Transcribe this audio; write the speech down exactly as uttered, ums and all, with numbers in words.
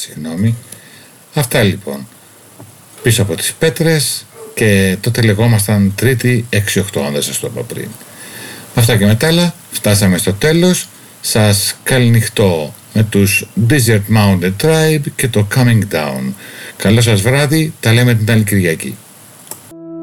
συγγνώμη. Αυτά λοιπόν. Πίσω από τις πέτρες, και τότε λεγόμασταν Τρίτη έξι οκτώ, αν δεν σας το είπα πριν. Αυτά και μετά άλλα, φτάσαμε στο τέλος. Σας καληνυχτώ με τους Desert Mountain Tribe και το Coming Down. Καλό σας βράδυ, τα λέμε την άλλη Κυριακή.